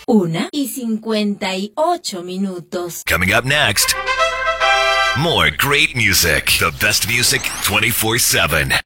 1:58. Coming up next, more great music. The best music 24/7.